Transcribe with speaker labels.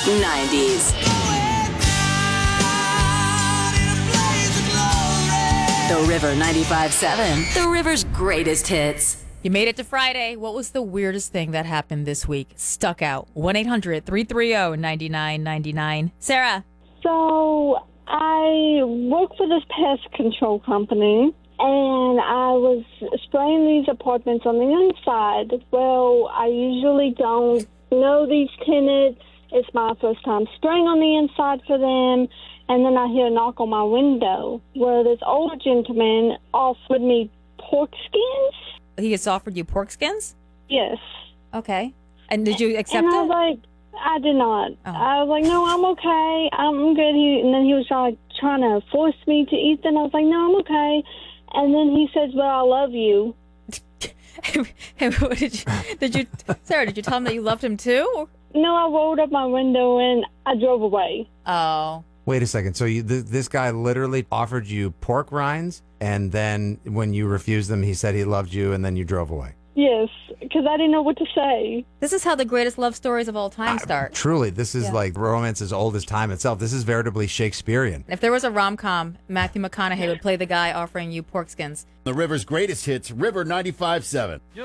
Speaker 1: 90s. The River 95.7. The River's greatest hits.
Speaker 2: You made it to Friday. What was the weirdest thing that happened this week? Stuck out. 1-800-330-9999. Sarah.
Speaker 3: So I work for this pest control company, and I was spraying these apartments on the inside. Well, I usually don't know these tenants. It's my first time spraying on the inside for them. And then I hear a knock on my window where this older gentleman offered me pork skins.
Speaker 2: He has offered you pork skins?
Speaker 3: Yes.
Speaker 2: Okay. And did you accept
Speaker 3: and I
Speaker 2: it?
Speaker 3: was like, I did not.
Speaker 2: Oh.
Speaker 3: I was like, no, I'm okay. I'm good. And then he was like trying to force me to eat them. I was like, no, I'm okay. And then he says, well, I love you.
Speaker 2: Sarah, did you tell him that you loved him too?
Speaker 3: No, I rolled up my window and I drove away.
Speaker 2: Oh.
Speaker 4: Wait a second. So this guy literally offered you pork rinds, and then when you refused them, he said he loved you, and then you drove away.
Speaker 3: Yes, because I didn't know what to say.
Speaker 2: This is how the greatest love stories of all time start.
Speaker 4: Truly, this is like romance as old as time itself. This is veritably Shakespearean.
Speaker 2: If there was a rom-com, Matthew McConaughey would play the guy offering you pork skins.
Speaker 5: The River's greatest hits, River 95.7.